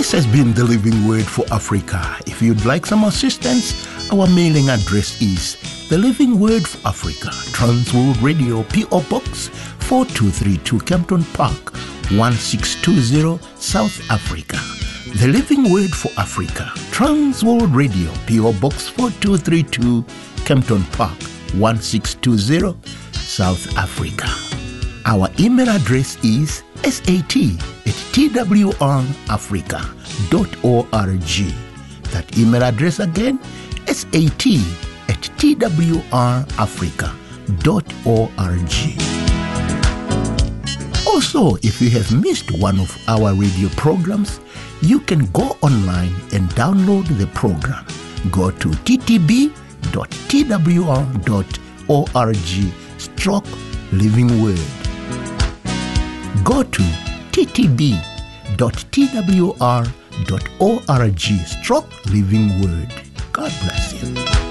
This has been the Living Word for Africa. If you'd like some assistance, our mailing address is The Living Word for Africa, Transworld Radio, P.O. Box 4232, Kempton Park, 1620, South Africa. The Living Word for Africa, Transworld Radio, P.O. Box 4232, Kempton Park, 1620, South Africa. Our email address is sat@twrafrica.org. That email address again, sat@twrafrica.org. Also, if you have missed one of our radio programs, you can go online and download the program. Go to ttb.twr.org/Living Word. Go to ttb.twr.org/Living Word. God bless you.